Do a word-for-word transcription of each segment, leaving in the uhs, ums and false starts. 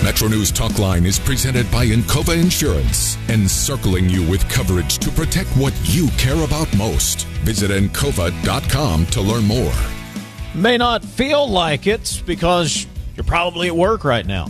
Metro News Talkline is presented by Encova Insurance, encircling you with coverage to protect what you care about most. Visit encova dot com to learn more. May not feel like it because you're probably at work right now.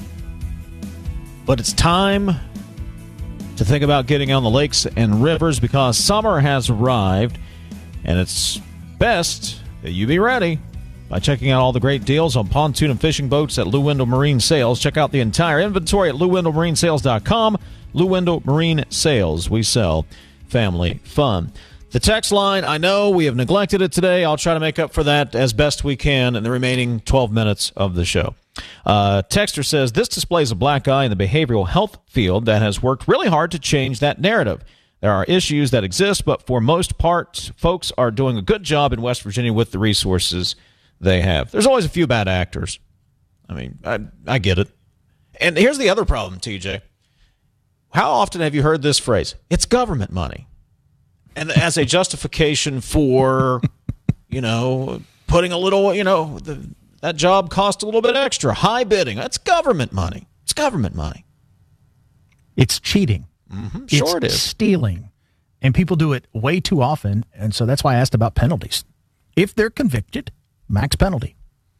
But it's time to think about getting on the lakes and rivers because summer has arrived, and it's best that you be ready by checking out all the great deals on pontoon and fishing boats at Lou Wendell Marine Sales. Check out the entire inventory at lou wendell marine sales dot com. Lou Wendell Marine Sales. We sell family fun. The text line, I know we have neglected it today. I'll try to make up for that as best we can in the remaining twelve minutes of the show. Uh, Texter says, this displays a black eye in the behavioral health field that has worked really hard to change that narrative. There are issues that exist, but for most part, folks are doing a good job in West Virginia with the resources they have. There's always a few bad actors. I mean, I, I get it. And here's the other problem, T J. How often have you heard this phrase? It's government money. And as a justification for, you know, putting a little, you know, the, that job cost a little bit extra. High bidding. That's government money. It's government money. It's cheating. Mm-hmm. Sure it's it is. Stealing. And people do it way too often. And so that's why I asked about penalties. If they're convicted, max penalty.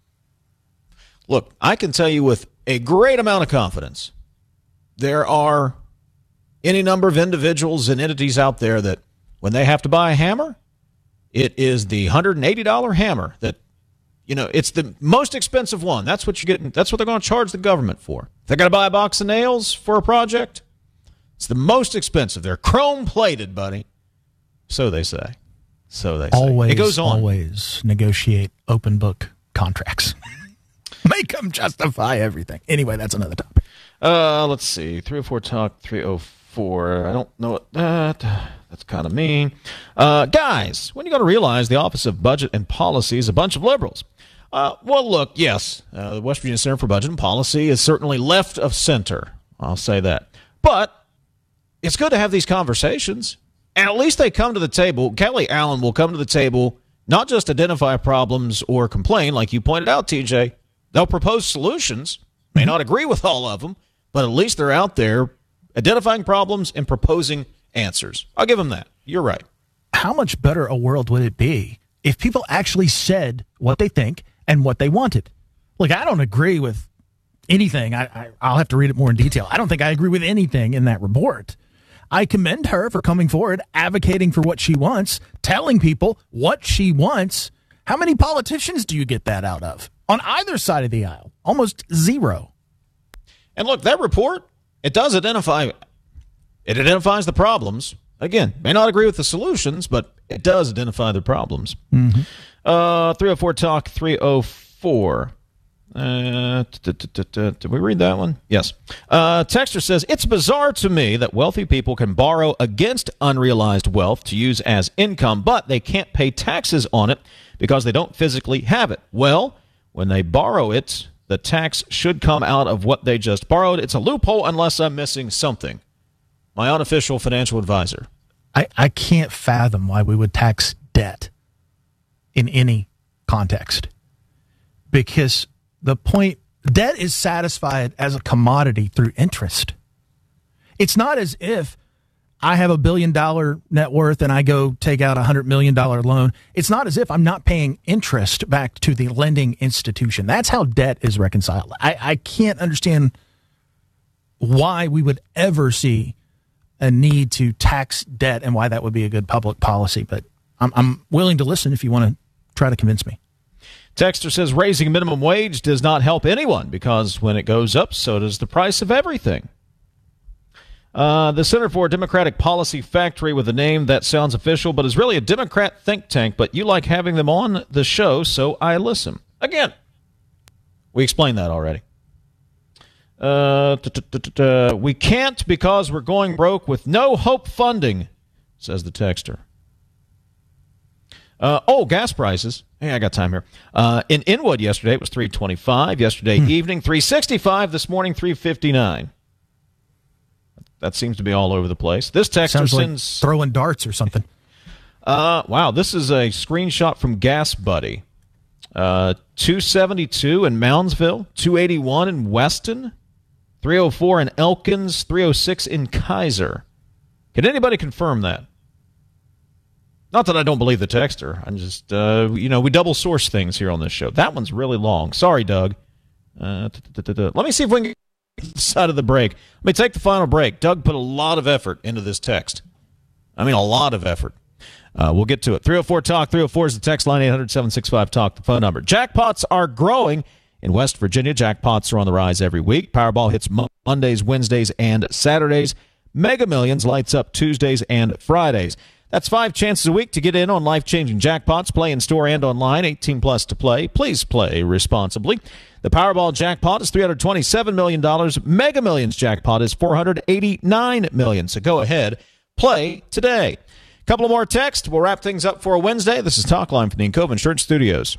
Look, I can tell you with a great amount of confidence, there are any number of individuals and entities out there that when they have to buy a hammer, it is the one hundred eighty dollars hammer that, you know, it's the most expensive one. That's what you're getting. That's what they're going to charge the government for. If they're going to buy a box of nails for a project, it's the most expensive. They're chrome plated, buddy. So they say. So they say. Always, it goes on. Always negotiate open book contracts. Make them justify everything. Anyway, that's another topic. Uh, let's see. three oh four Talk, three oh four. I don't know what that. That's kind of mean. Uh, guys, when are you going to realize the Office of Budget and Policy is a bunch of liberals? Uh, well, look, yes, uh, the West Virginia Center for Budget and Policy is certainly left of center. I'll say that. But it's good to have these conversations. And at least they come to the table. Kelly Allen will come to the table, not just identify problems or complain, like you pointed out, T J. They'll propose solutions. May not agree with all of them, but at least they're out there identifying problems and proposing answers. I'll give them that. You're right. How much better a world would it be if people actually said what they think and what they wanted? Look, I don't agree with anything. I, I, I'll have to read it more in detail. I don't think I agree with anything in that report. I commend her for coming forward, advocating for what she wants, telling people what she wants. How many politicians do you get that out of? On either side of the aisle, almost zero. And look, that report, it does identify, it identifies the problems. Again, may not agree with the solutions, but it does identify the problems. Mm-hmm. Uh, three oh four Talk, three oh four. Uh, did we read that one? Yes. Uh, Texter says, it's bizarre to me that wealthy people can borrow against unrealized wealth to use as income, but they can't pay taxes on it because they don't physically have it. Well, when they borrow it, the tax should come out of what they just borrowed. It's a loophole unless I'm missing something. My unofficial financial advisor. I, I can't fathom why we would tax debt in any context. Because the point, debt is satisfied as a commodity through interest. It's not as if I have a billion dollar net worth and I go take out a hundred million dollar loan. It's not as if I'm not paying interest back to the lending institution. That's how debt is reconciled. I, I can't understand why we would ever see a need to tax debt and why that would be a good public policy. But I'm, I'm willing to listen if you want to try to convince me. Texter says raising minimum wage does not help anyone because when it goes up, so does the price of everything. Uh, the Center for Democratic Policy Factory, with a name that sounds official but is really a Democrat think tank, but you like having them on the show, so I listen. Again, we explained that already. Uh, we can't because we're going broke with no hope funding, says the texter. Uh, oh, gas prices. Hey, I got time here. Uh, in Inwood yesterday, it was three twenty-five. Yesterday hmm. evening, three sixty-five. This morning, three fifty-nine. That seems to be all over the place. This texter Sounds sends like throwing darts or something. Uh, wow, this is a screenshot from Gas Buddy. Uh, two seventy-two in Moundsville, two eighty-one in Weston, three oh four in Elkins, three oh six in Kaiser. Can anybody confirm that? Not that I don't believe the texter. I'm just, uh, you know, we double source things here on this show. That one's really long. Sorry, Doug. Uh, let me see if we can get the side of the break. Let me take the final break. Doug put a lot of effort into this text. I mean, a lot of effort. Uh, we'll get to it. three oh four talk. three oh four is the text line. eight hundred, seven six five, talk, the phone number. Jackpots are growing in West Virginia. Jackpots are on the rise every week. Powerball hits Mondays, Wednesdays, and Saturdays. Mega Millions lights up Tuesdays and Fridays. That's five chances a week to get in on life-changing jackpots. Play in store and online. eighteen plus to play. Please play responsibly. The Powerball jackpot is three hundred twenty-seven million dollars. Mega Millions jackpot is four hundred eighty-nine million dollars. So go ahead, play today. A couple of more texts. We'll wrap things up for a Wednesday. This is Talk Line from the Encova Insurance Studios.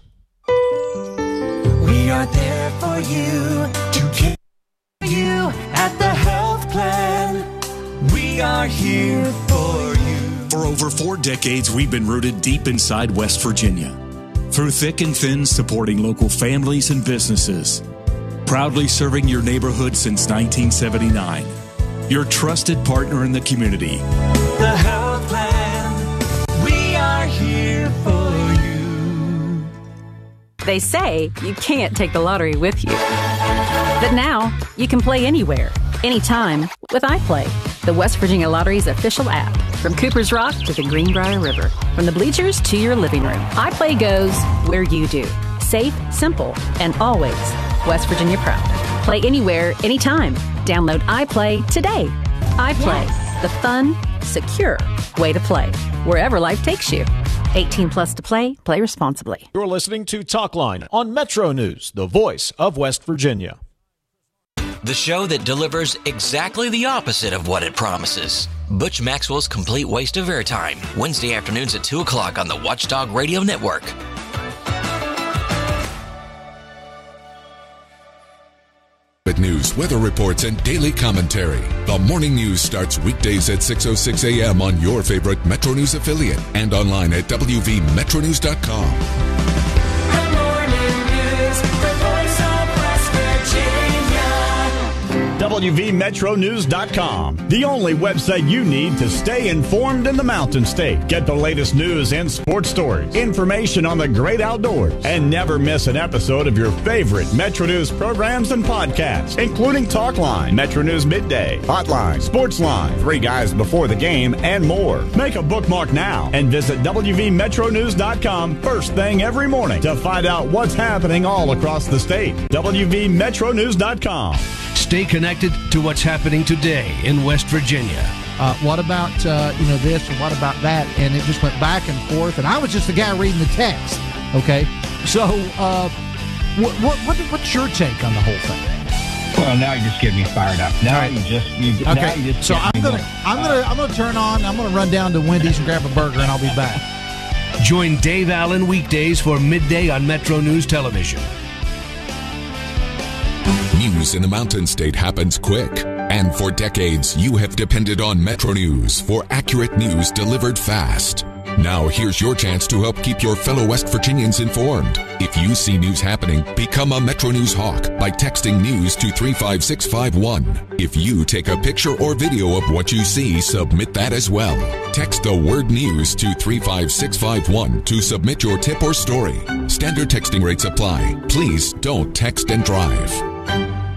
We are there for you to care for you at the health plan. We are here for you. For over four decades, we've been rooted deep inside West Virginia. Through thick and thin, supporting local families and businesses. Proudly serving your neighborhood since nineteen seventy-nine. Your trusted partner in the community. The health plan. We are here for you. They say you can't take the lottery with you. But now, you can play anywhere, anytime, with iPlay, the West Virginia Lottery's official app. From Cooper's Rock to the Greenbrier River, from the bleachers to your living room, iPlay goes where you do. Safe, simple, and always West Virginia proud. Play anywhere, anytime. Download iPlay today. iPlay, yes. The fun, secure way to play, wherever life takes you. eighteen plus to play. Play responsibly. You're listening to Talk Line on Metro News, the voice of West Virginia. The show that delivers exactly the opposite of what it promises. Butch Maxwell's Complete Waste of Airtime, Wednesday afternoons at two o'clock on the Watchdog Radio Network. News, weather reports, and daily commentary. The morning news starts weekdays at six oh six a.m. on your favorite Metro News affiliate and online at w v metro news dot com. The morning news, the voice of West Virginia. w v metro news dot com, the only website you need to stay informed in the Mountain State. Get the latest news and sports stories, information on the great outdoors, and never miss an episode of your favorite Metro News programs and podcasts, including Talk Line, Metro News Midday, Hotline, Sports Line, Three Guys Before the Game, and more. Make a bookmark now and visit w v metro news dot com first thing every morning to find out what's happening all across the state. w v metro news dot com. Stay connected to what's happening today in West Virginia. Uh, what about, uh, you know, this and what about that? And it just went back and forth. And I was just the guy reading the text, okay? So uh, what, what, what, what's your take on the whole thing? Well, now you just get me fired up. Now right. you just you, okay. Now you just so I'm gonna going. I'm gonna I'm gonna turn on. I'm gonna run down to Wendy's and grab a burger, and I'll be back. Join Dave Allen weekdays for midday on Metro News Television. News in the Mountain State happens quick, and for decades you have depended on Metro News for accurate news delivered fast. Now here's your chance to help keep your fellow West Virginians informed. If you see news happening, become a Metro News Hawk by texting news to three five six five one. If you take a picture or video of what you see, submit that as well. Text the word news to three five six five one to submit your tip or story. Standard texting rates apply. Please don't text and drive.